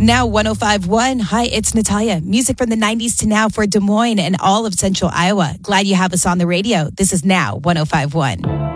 Now 105.1. Hi, it's Natalia. Music from the 90s to now for Des Moines and all of Central Iowa. Glad you have us on the radio. This is Now 105.1.